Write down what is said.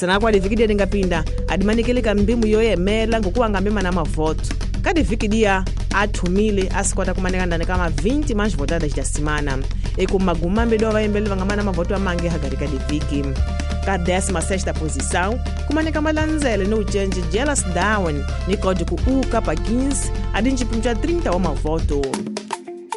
tsana kwa diviki ngapinda adimanikilika mbimu yoyemela ngokuwangambema na mavoto kadi viki dia athumile asikwata kumaneka ndani kama 20 manji votadas da semana magumambe do vaembele vangamana mavoto amange hagari kadi viki ka 16ª posição kumaneka malanzele no ujenje Jealous Down ni código UK pa 15 adinchipimcha 30 wa mavoto